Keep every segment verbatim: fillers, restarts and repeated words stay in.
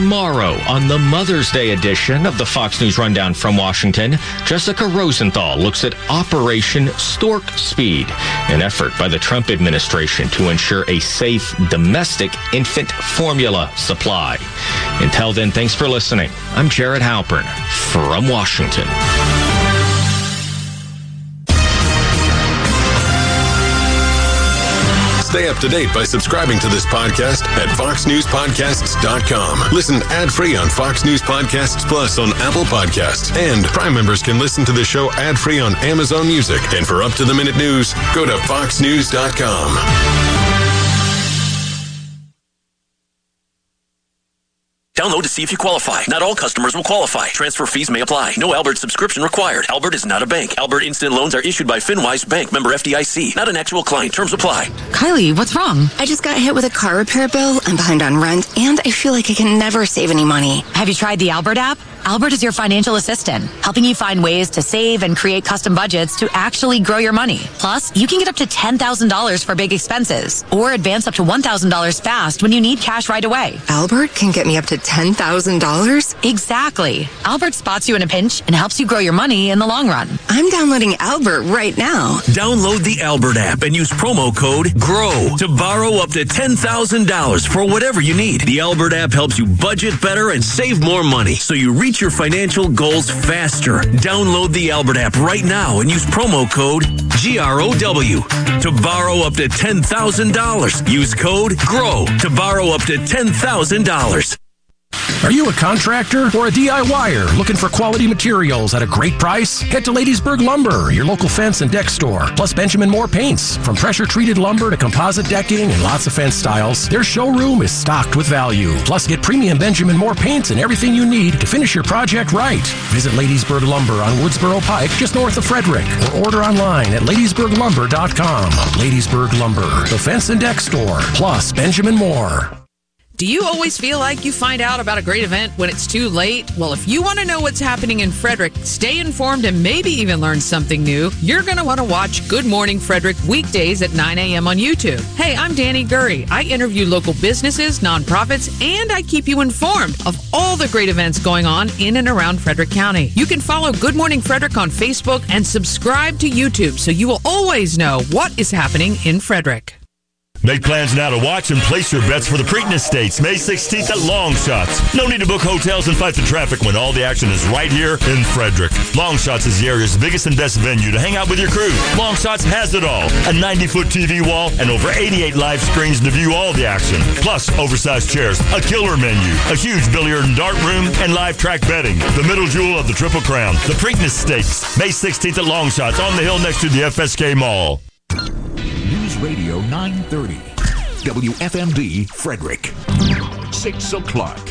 Tomorrow, on the Mother's Day edition of the Fox News Rundown from Washington, Jessica Rosenthal looks at Operation Stork Speed, an effort by the Trump administration to ensure a safe domestic infant formula supply. Until then, thanks for listening. I'm Jared Halpern from Washington. Stay up to date by subscribing to this podcast at fox news podcasts dot com. Listen ad-free on Fox News Podcasts Plus on Apple Podcasts. And Prime members can listen to the show ad-free on Amazon Music. And for up-to-the-minute news, go to fox news dot com. Download to see if you qualify. Not all customers will qualify. Transfer fees may apply. No Albert subscription required. Albert is not a bank. Albert Instant Loans are issued by FinWise Bank, member F D I C. Not an actual client. Terms apply. Kylie, what's wrong? I just got hit with a car repair bill. I'm behind on rent, and I feel like I can never save any money. Have you tried the Albert app? Albert is your financial assistant, helping you find ways to save and create custom budgets to actually grow your money. Plus, you can get up to ten thousand dollars for big expenses or advance up to one thousand dollars fast when you need cash right away. Albert can get me up to ten thousand dollars? Exactly. Albert spots you in a pinch and helps you grow your money in the long run. I'm downloading Albert right now. Download the Albert app and use promo code GROW to borrow up to ten thousand dollars for whatever you need. The Albert app helps you budget better and save more money so you reach your financial goals faster. Download the Albert app right now and use promo code G R O W to borrow up to ten thousand dollars. Use code GROW to borrow up to ten thousand dollars. Are you a contractor or a DIYer looking for quality materials at a great price? Head to Ladiesburg Lumber, your local fence and deck store, plus Benjamin Moore paints. From pressure-treated lumber to composite decking and lots of fence styles, their showroom is stocked with value. Plus, get premium Benjamin Moore paints and everything you need to finish your project right. Visit Ladiesburg Lumber on Woodsboro Pike, just north of Frederick, or order online at ladiesburg lumber dot com. Ladiesburg Lumber, the fence and deck store, plus Benjamin Moore. Do you always feel like you find out about a great event when it's too late? Well, if you want to know what's happening in Frederick, stay informed, and maybe even learn something new, you're going to want to watch Good Morning Frederick weekdays at nine a.m. on YouTube. Hey, I'm Danny Gurry. I interview local businesses, nonprofits, and I keep you informed of all the great events going on in and around Frederick County. You can follow Good Morning Frederick on Facebook and subscribe to YouTube so you will always know what is happening in Frederick. Make plans now to watch and place your bets for the Preakness Stakes, May sixteenth at Long Shots. No need to book hotels and fight the traffic when all the action is right here in Frederick. Long Shots is the area's biggest and best venue to hang out with your crew. Long Shots has it all. A ninety-foot T V wall and over eighty-eight live screens to view all the action. Plus, oversized chairs, a killer menu, a huge billiard and dart room, and live track betting. The middle jewel of the Triple Crown. The Preakness Stakes, May sixteenth at Long Shots on the hill next to the F S K Mall. News Radio nine thirty, W F M D Frederick, six o'clock.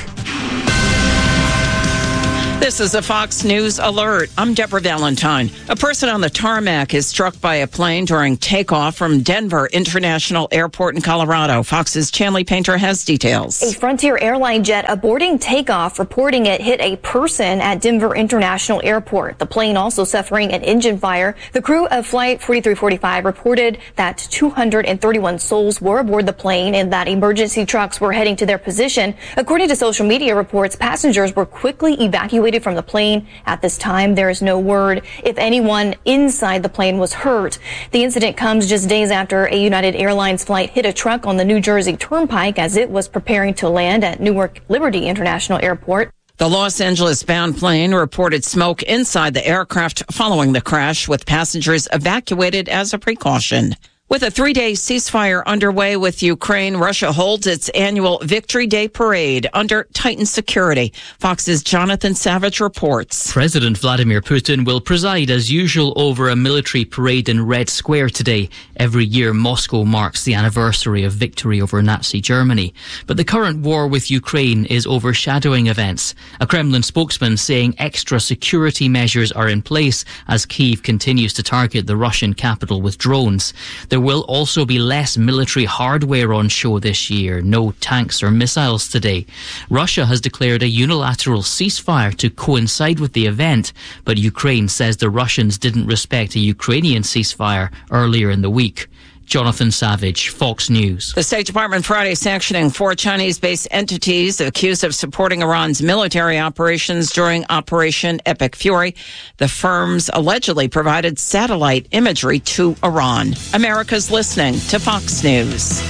This is a Fox News alert. I'm Deborah Valentine. A person on the tarmac is struck by a plane during takeoff from Denver International Airport in Colorado. Fox's Chanley Painter has details. A Frontier airline jet aborting takeoff, reporting it hit a person at Denver International Airport. The plane also suffering an engine fire. The crew of Flight forty-three forty-five reported that two hundred thirty-one souls were aboard the plane and that emergency trucks were heading to their position. According to social media reports, passengers were quickly evacuated from the plane. At this time, there is no word if anyone inside the plane was hurt. The incident comes just days after a United Airlines flight hit a truck on the New Jersey Turnpike as it was preparing to land at Newark Liberty International Airport. The Los Angeles-bound plane reported smoke inside the aircraft following the crash, with passengers evacuated as a precaution. With a three-day ceasefire underway with Ukraine, Russia holds its annual Victory Day parade under tightened security. Fox's Jonathan Savage reports. President Vladimir Putin will preside as usual over a military parade in Red Square today. Every year, Moscow marks the anniversary of victory over Nazi Germany. But the current war with Ukraine is overshadowing events. A Kremlin spokesman saying extra security measures are in place as Kyiv continues to target the Russian capital with drones. There will also be less military hardware on show this year. No tanks or missiles today. Russia has declared a unilateral ceasefire to coincide with the event, but Ukraine says the Russians didn't respect a Ukrainian ceasefire earlier in the week. Jonathan Savage, Fox News. The State Department Friday sanctioning four Chinese-based entities accused of supporting Iran's military operations during Operation Epic Fury. The firms allegedly provided satellite imagery to Iran. America's listening to Fox News.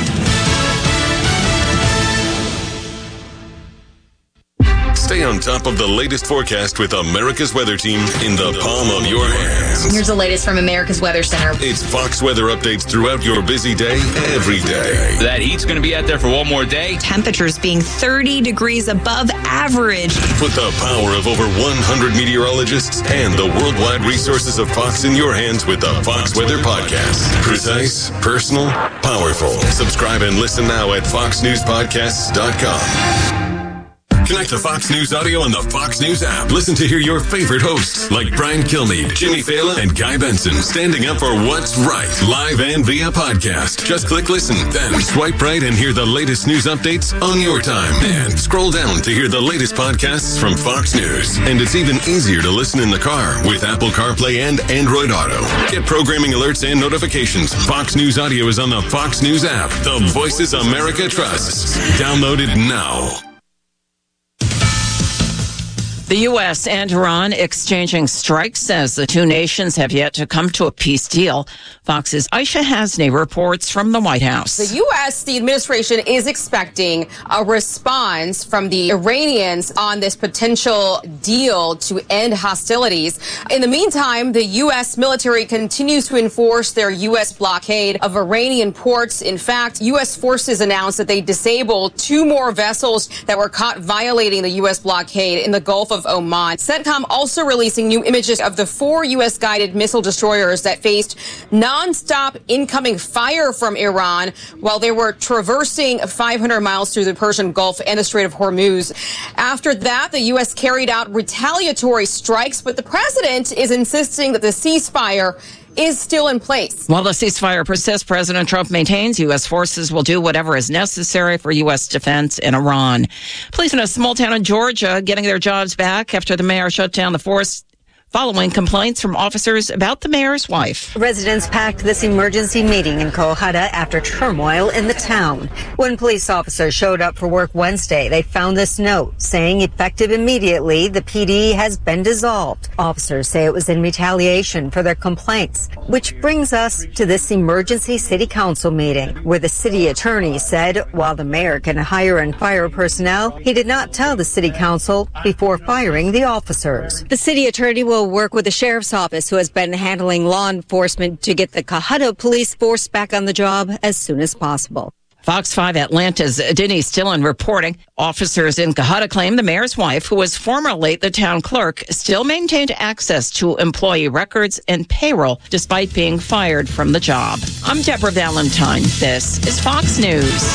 Stay on top of the latest forecast with America's Weather Team in the palm of your hands. Here's the latest from America's Weather Center. It's Fox weather updates throughout your busy day, every day. That heat's going to be out there for one more day. Temperatures being thirty degrees above average. Put the power of over one hundred meteorologists and the worldwide resources of Fox in your hands with the Fox Weather Podcast. Precise, personal, powerful. Subscribe and listen now at fox news podcasts dot com. Connect to Fox News Audio on the Fox News app. Listen to hear your favorite hosts like Brian Kilmeade, Jimmy Fallon, and Guy Benson standing up for what's right, live and via podcast. Just click listen, then swipe right and hear the latest news updates on your time. And scroll down to hear the latest podcasts from Fox News. And it's even easier to listen in the car with Apple CarPlay and Android Auto. Get programming alerts and notifications. Fox News Audio is on the Fox News app. The voices America trusts. Download it now. The U S and Iran exchanging strikes as the two nations have yet to come to a peace deal. Fox's Aisha Hasni reports from the White House. The U S, the administration, is expecting a response from the Iranians on this potential deal to end hostilities. In the meantime, the U S military continues to enforce their U S blockade of Iranian ports. In fact, U S forces announced that they disabled two more vessels that were caught violating the U S blockade in the Gulf of Oman. CENTCOM also releasing new images of the four U S guided missile destroyers that faced non-stop incoming fire from Iran while they were traversing five hundred miles through the Persian Gulf and the Strait of Hormuz. After that, the U S carried out retaliatory strikes, but the president is insisting that the ceasefire is still in place. While the ceasefire persists, President Trump maintains U S forces will do whatever is necessary for U S defense in Iran. Police in a small town in Georgia getting their jobs back after the mayor shut down the force following complaints from officers about the mayor's wife. Residents packed this emergency meeting in Coahada after turmoil in the town. When police officers showed up for work Wednesday, they found this note saying effective immediately, the P D has been dissolved. Officers say it was in retaliation for their complaints, which brings us to this emergency city council meeting where the city attorney said while the mayor can hire and fire personnel, he did not tell the city council before firing the officers. The city attorney will work with the sheriff's office, who has been handling law enforcement, to get the Coahada police force back on the job as soon as possible. Fox five Atlanta's Denise Dillon reporting. Officers in Coahada claim the mayor's wife, who was formerly the town clerk, still maintained access to employee records and payroll despite being fired from the job. I'm Deborah Valentine. This is Fox News.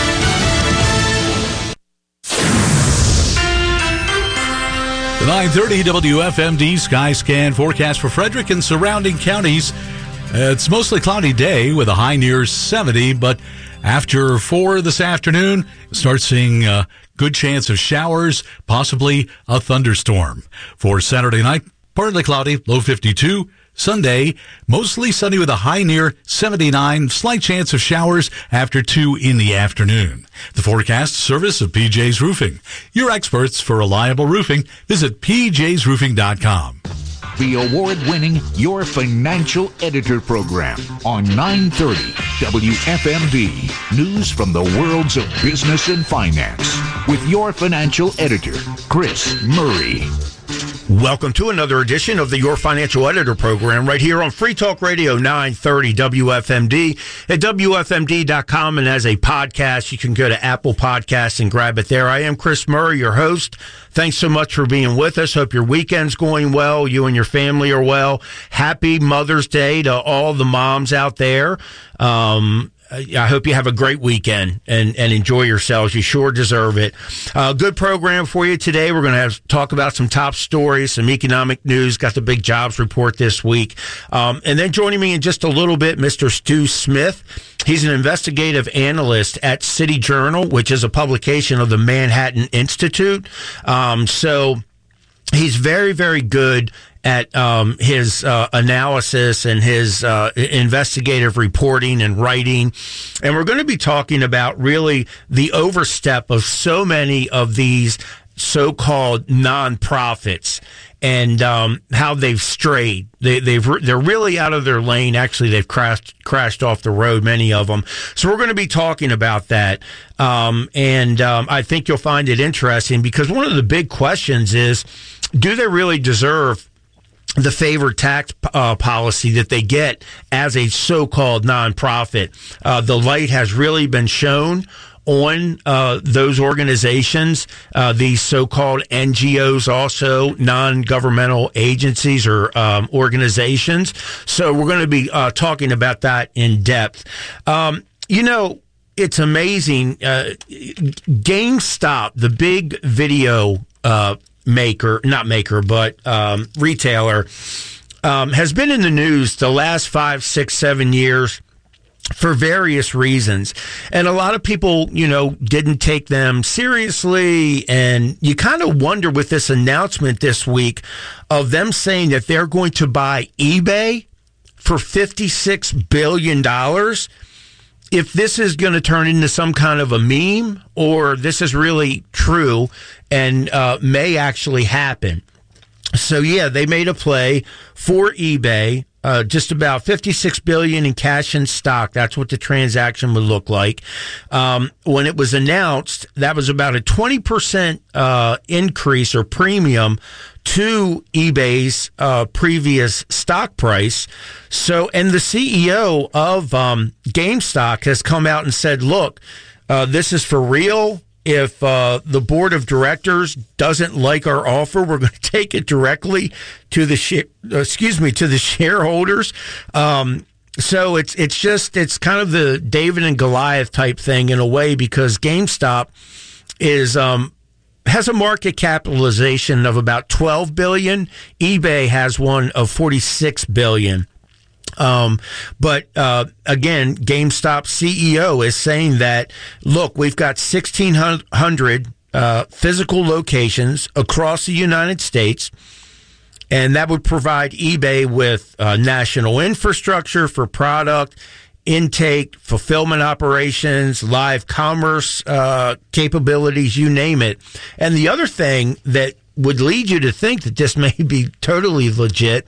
nine thirty W F M D Sky Scan forecast for Frederick and surrounding counties. It's mostly cloudy day with a high near seventy, but after four this afternoon, start seeing a good chance of showers, possibly a thunderstorm. For Saturday night, partly cloudy, low fifty-two. Sunday, mostly sunny with a high near seventy-nine, slight chance of showers after two in the afternoon. The forecast service of P J's Roofing. Your experts for reliable roofing. Visit P J's roofing dot com. The award-winning Your Financial Editor program on nine thirty W F M D. News from the worlds of business and finance with your financial editor, Chris Murray. Welcome to another edition of the Your Financial Editor program right here on Free Talk Radio nine thirty W F M D at W F M D dot com, and as a podcast, you can go to Apple Podcasts and grab it there. I am Chris Murray, your host. Thanks so much for being with us. Hope your weekend's going well. You and your family are well. Happy Mother's Day to all the moms out there. Um, I hope you have a great weekend and, and enjoy yourselves. You sure deserve it. Uh, good program for you today. We're going to have talk about some top stories, some economic news. Got the big jobs report this week. Um, and then joining me in just a little bit, Mister Stu Smith. He's an investigative analyst at City Journal, which is a publication of the Manhattan Institute. Um, so... he's very, very good at um, his uh, analysis and his uh, investigative reporting and writing. And we're going to be talking about really the overstep of so many of these so-called nonprofits and um, how they've strayed. They, they've they're really out of their lane. Actually, they've crashed crashed off the road, many of them. So we're going to be talking about that, um, and um, I think you'll find it interesting because one of the big questions is, do they really deserve the favored tax uh, policy that they get as a so-called nonprofit? Uh, the light has really been shown on uh, those organizations, uh, these so-called N G Os, also non-governmental agencies or um, organizations. So we're going to be uh, talking about that in depth. Um, you know, it's amazing. Uh, GameStop, the big video uh, maker, not maker, but um, retailer, um, has been in the news the last five, six, seven years for various reasons. And a lot of people, you know, didn't take them seriously. And you kind of wonder with this announcement this week of them saying that they're going to buy eBay for fifty-six billion dollars, if this is going to turn into some kind of a meme or this is really true and uh, may actually happen. So, yeah, they made a play for eBay. Uh, just about fifty-six billion dollars in cash and stock. That's what the transaction would look like. Um, when it was announced, that was about a twenty percent uh, increase or premium to eBay's uh, previous stock price. So, and the C E O of um, GameStop has come out and said, look, uh, this is for real. If uh, the board of directors doesn't like our offer, we're going to take it directly to the share, excuse me, to the shareholders. Um, so it's it's just it's kind of the David and Goliath type thing in a way, because GameStop is um, has a market capitalization of about twelve billion dollars. eBay has one of forty-six billion dollars. Um, but, uh, again, GameStop C E O is saying that, look, we've got sixteen hundred, uh, physical locations across the United States, and that would provide eBay with, uh, national infrastructure for product intake, fulfillment operations, live commerce, uh, capabilities, you name it. And the other thing that would lead you to think that this may be totally legit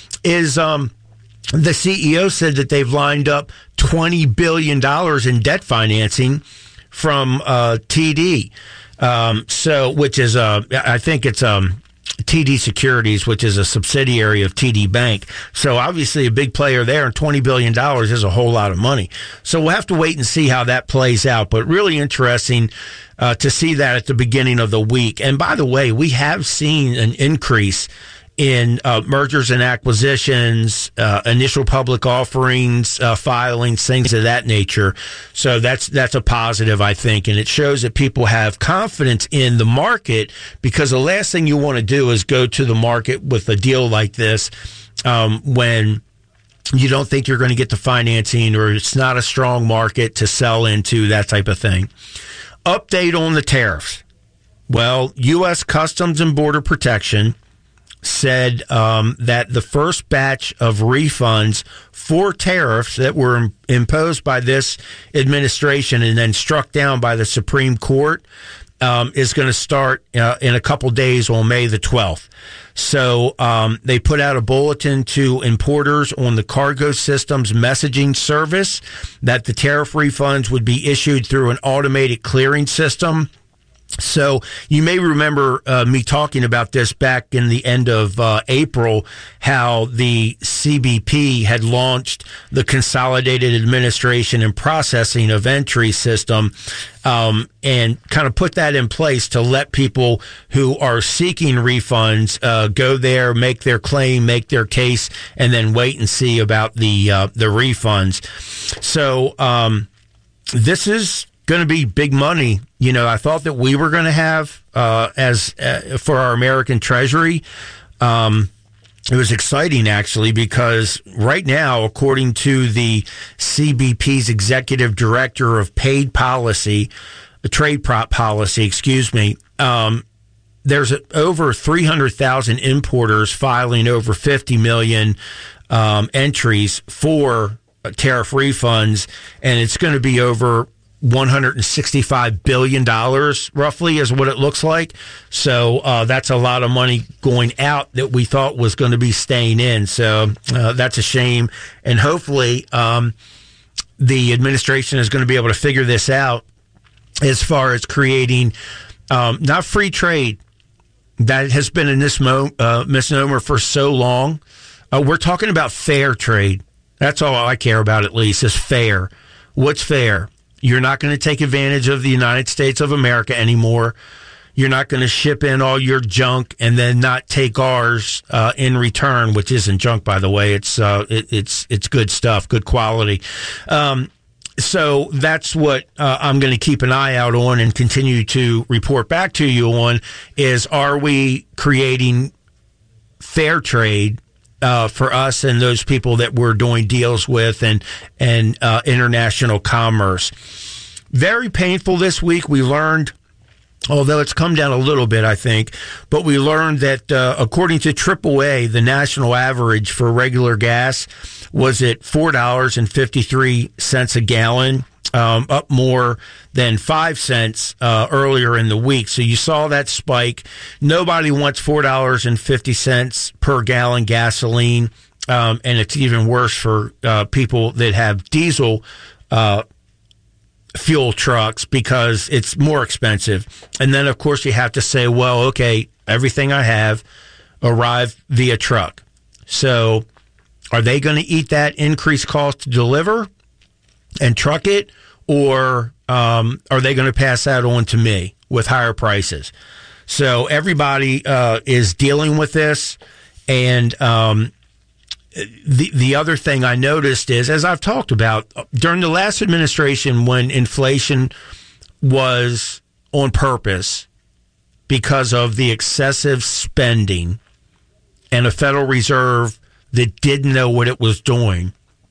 is, um, the C E O said that they've lined up twenty billion dollars in debt financing from uh, T D. Um, so, which is, uh, I think it's um, T D Securities, which is a subsidiary of T D Bank. So, obviously, a big player there, and twenty billion dollars is a whole lot of money. So, we'll have to wait and see how that plays out. But really interesting uh, to see that at the beginning of the week. And by the way, we have seen an increase in uh, mergers and acquisitions, uh, initial public offerings, uh, filings, things of that nature. So that's that's a positive, I think, and it shows that people have confidence in the market, because the last thing you want to do is go to the market with a deal like this um, when you don't think you're going to get the financing, or it's not a strong market to sell into, that type of thing. Update on the tariffs. Well, U S Customs and Border Protection said um, that the first batch of refunds for tariffs that were imposed by this administration and then struck down by the Supreme Court um, is going to start uh, in a couple days on May the twelfth. So um, they put out a bulletin to importers on the Cargo Systems messaging service that the tariff refunds would be issued through an automated clearing system. So you may remember uh, me talking about this back in the end of uh, April, how the C B P had launched the Consolidated Administration and Processing of Entry system, um, and kind of put that in place to let people who are seeking refunds uh, go there, make their claim, make their case, and then wait and see about the uh, the refunds. So um, this is going to be big money. You know, I thought that we were going to have uh, as uh, for our American Treasury. Um, it was exciting, actually, because right now, according to the C B P's executive director of paid policy, trade prop policy, excuse me, um, there's over three hundred thousand importers filing over fifty million um, entries for tariff refunds, and it's going to be over one hundred sixty-five billion dollars roughly is what it looks like. So uh, that's a lot of money going out that we thought was going to be staying in. So uh, that's a shame. And hopefully um, the administration is going to be able to figure this out as far as creating um, not free trade. That has been a mismo- uh, misnomer for so long. Uh, we're talking about fair trade. That's all I care about, at least, is fair. What's fair? You're not going to take advantage of the United States of America anymore. You're not going to ship in all your junk and then not take ours uh, in return, which isn't junk, by the way. It's uh, it, it's it's good stuff, good quality. Um, so that's what uh, I'm going to keep an eye out on and continue to report back to you on. Is are we creating fair trade Uh, for us and those people that we're doing deals with and and uh, international commerce? Very painful this week. We learned, although it's come down a little bit, I think, but we learned that uh, according to triple A, the national average for regular gas was at four dollars and fifty-three cents a gallon. Um, up more than five cents uh, earlier in the week. So you saw that spike. Nobody wants four dollars and fifty cents per gallon gasoline. Um, and it's even worse for uh, people that have diesel uh, fuel trucks because it's more expensive. And then, of course, you have to say, well, okay, everything I have arrived via truck. So are they going to eat that increased cost to deliver and truck it, or um, are they going to pass that on to me with higher prices? So everybody uh, is dealing with this. And um, the the other thing I noticed is, as I've talked about, during the last administration when inflation was on purpose because of the excessive spending and a Federal Reserve that didn't know what it was doing,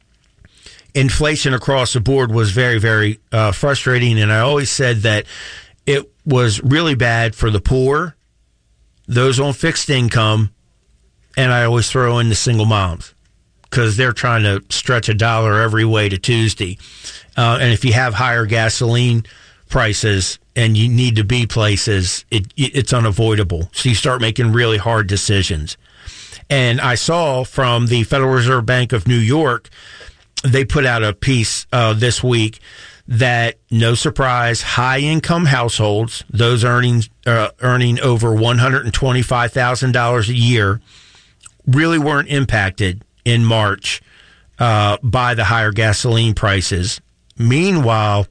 inflation across the board was very, very uh, frustrating. And I always said that it was really bad for the poor, those on fixed income, and I always throw in the single moms because they're trying to stretch a dollar every way to Tuesday. Uh, and if you have higher gasoline prices and you need to be places, it, it's unavoidable. So you start making really hard decisions. And I saw from the Federal Reserve Bank of New York, they put out a piece uh, this week that, no surprise, high-income households, those earning uh, earning over one hundred twenty-five thousand dollars a year, really weren't impacted in March uh, by the higher gasoline prices. Meanwhile,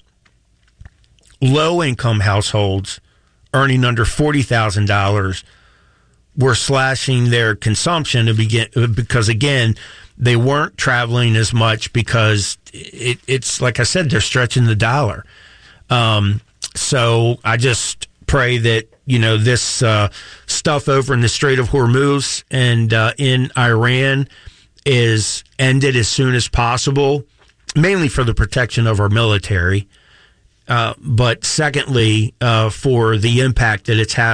low-income households earning under forty thousand dollars were slashing their consumption to begin, because, again, they weren't traveling as much because it, it's, like I said, they're stretching the dollar. Um, so I just pray that, you know, this uh, stuff over in the Strait of Hormuz and uh, in Iran is ended as soon as possible, mainly for the protection of our military. Uh, but secondly, uh, for the impact that it's having